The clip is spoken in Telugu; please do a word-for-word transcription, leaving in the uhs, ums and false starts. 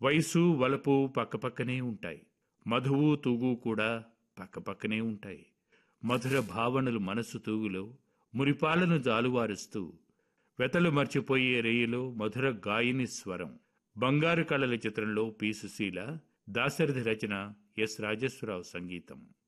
వయసు వలపు పక్కపక్కనే ఉంటాయి. మధువు తూగు కూడా పక్కపక్కనే ఉంటాయి. మధుర భావనలు మనసు తూగులో మురిపాలను జాలువారుస్తూ వెతలు మర్చిపోయే రేయిలో మధుర గాయని స్వరం. బంగారు కళల చిత్రంలో పి సుశీల, దాశరథి రచన, ఎస్ రాజేశ్వరరావు సంగీతం.